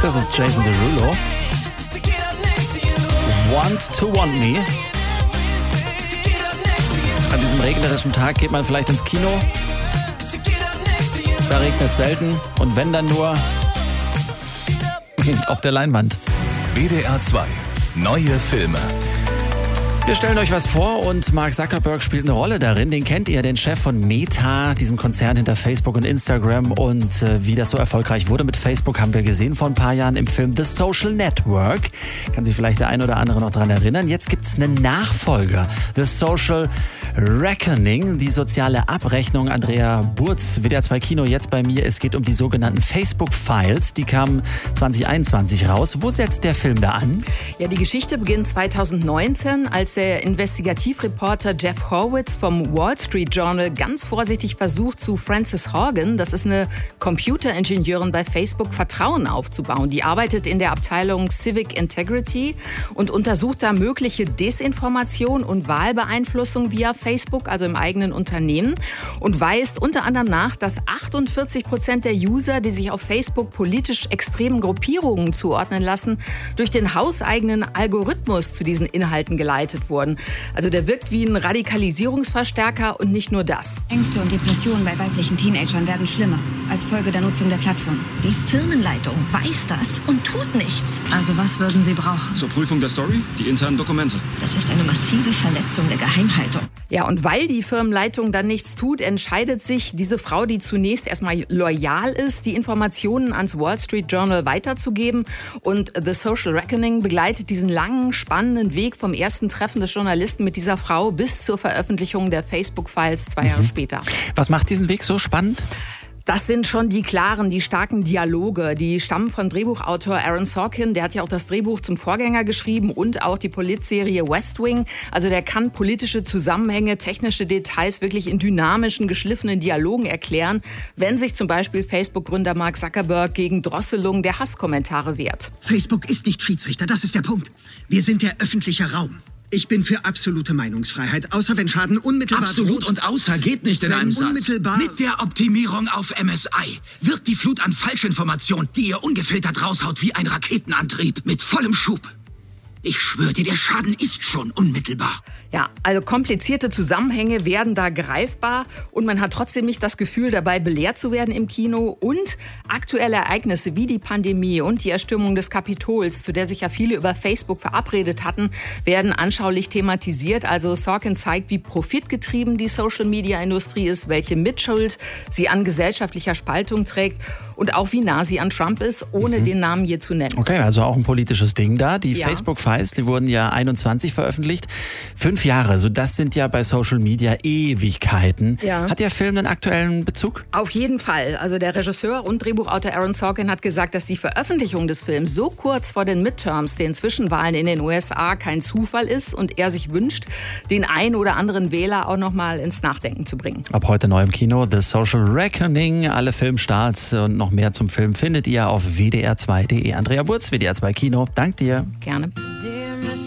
Das ist Jason Derulo. Want to Want Me. An diesem regnerischen Tag geht man vielleicht ins Kino. Da regnet es selten und wenn dann nur auf der Leinwand. WDR 2. Neue Filme. Wir stellen euch was vor und Mark Zuckerberg spielt eine Rolle darin. Den kennt ihr, den Chef von Meta, diesem Konzern hinter Facebook und Instagram. Und wie das so erfolgreich wurde mit Facebook, haben wir gesehen vor ein paar Jahren im Film The Social Network. Kann sich vielleicht der ein oder andere noch dran erinnern. Jetzt gibt es einen Nachfolger, The Social Reckoning, die soziale Abrechnung. Andrea Burz, WDR 2 Kino, jetzt bei mir. Es geht um die sogenannten Facebook-Files. Die kamen 2021 raus. Wo setzt der Film da an? Ja, die Geschichte beginnt 2019, als der Investigativreporter Jeff Horwitz vom Wall Street Journal ganz vorsichtig versucht, zu Frances Horgan, das ist eine Computeringenieurin bei Facebook, Vertrauen aufzubauen. Die arbeitet in der Abteilung Civic Integrity und untersucht da mögliche Desinformation und Wahlbeeinflussung via Facebook, also im eigenen Unternehmen, und weist unter anderem nach, dass 48% der User, die sich auf Facebook politisch extremen Gruppierungen zuordnen lassen, durch den hauseigenen Algorithmus zu diesen Inhalten geleitet wurden. Also der wirkt wie ein Radikalisierungsverstärker und nicht nur das. Ängste und Depressionen bei weiblichen Teenagern werden schlimmer als Folge der Nutzung der Plattform. Die Firmenleitung weiß das und tut nichts. Also was würden Sie brauchen? Zur Prüfung der Story, die internen Dokumente. Das ist eine massive Verletzung der Geheimhaltung. Ja, und weil die Firmenleitung dann nichts tut, entscheidet sich diese Frau, die zunächst erstmal loyal ist, die Informationen ans Wall Street Journal weiterzugeben. Und The Social Reckoning begleitet diesen langen, spannenden Weg vom ersten Treffen des Journalisten mit dieser Frau bis zur Veröffentlichung der Facebook-Files 2 Jahre später. Was macht diesen Weg so spannend? Das sind schon die klaren, die starken Dialoge. Die stammen von Drehbuchautor Aaron Sorkin. Der hat ja auch das Drehbuch zum Vorgänger geschrieben und auch die Politserie West Wing. Also der kann politische Zusammenhänge, technische Details wirklich in dynamischen, geschliffenen Dialogen erklären, wenn sich zum Beispiel Facebook-Gründer Mark Zuckerberg gegen Drosselung der Hasskommentare wehrt. Facebook ist nicht Schiedsrichter, das ist der Punkt. Wir sind der öffentliche Raum. Ich bin für absolute Meinungsfreiheit, außer wenn Schaden unmittelbar... Absolut und außer geht nicht in einem Satz. Unmittelbar... Mit der Optimierung auf MSI wirkt die Flut an Falschinformationen, die ihr ungefiltert raushaut wie ein Raketenantrieb mit vollem Schub. Ich schwöre dir, der Schaden ist schon unmittelbar. Ja, also komplizierte Zusammenhänge werden da greifbar und man hat trotzdem nicht das Gefühl, dabei belehrt zu werden im Kino. Und aktuelle Ereignisse wie die Pandemie und die Erstürmung des Kapitols, zu der sich ja viele über Facebook verabredet hatten, werden anschaulich thematisiert. Also Sorkin zeigt, wie profitgetrieben die Social-Media-Industrie ist, welche Mitschuld sie an gesellschaftlicher Spaltung trägt und auch wie nah sie an Trump ist, ohne den Namen je zu nennen. Okay, also auch ein politisches Ding da. Die Ja. Facebook-Files, die wurden ja 21 veröffentlicht. 5 Jahre, so das sind ja bei Social Media Ewigkeiten. Ja. Hat der Film einen aktuellen Bezug? Auf jeden Fall. Also der Regisseur und Drehbuchautor Aaron Sorkin hat gesagt, dass die Veröffentlichung des Films so kurz vor den Midterms, den Zwischenwahlen in den USA, kein Zufall ist und er sich wünscht, den einen oder anderen Wähler auch noch mal ins Nachdenken zu bringen. Ab heute neu im Kino, The Social Reckoning. Alle Filmstarts und noch mehr zum Film findet ihr auf wdr2.de. Andrea Burz, WDR 2 Kino. Dank dir. Gerne.